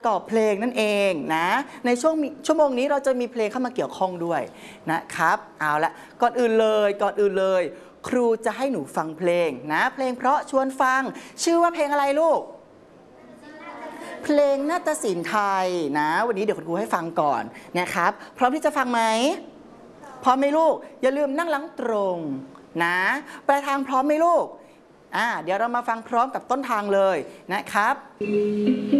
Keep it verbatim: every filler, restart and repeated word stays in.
กอบเพลงนั่นเองนะในช่วงชั่วโมงนี้เราจะมีเพลงเข้ามาเกี่ยวข้องด้วยนะครับเอาละก่อนอื่นเลยก่อนอื่นเลยครูจะให้หนูฟังเพลงนะเพลงเพราะชวนฟังชื่อว่าเพลงอะไรลูกเพลงนาฏศิลป์ไทยนะวันนี้เดี๋ยวคุณครูให้ฟังก่อนนะครับพร้อมที่จะฟังไหมพร้อมไหมลูกอย่าลืมนั่งหลังตรงนะปลายทางพร้อมไหมลูกอ่าเดี๋ยวเรามาฟังพร้อมกับต้นทางเลยนะครับ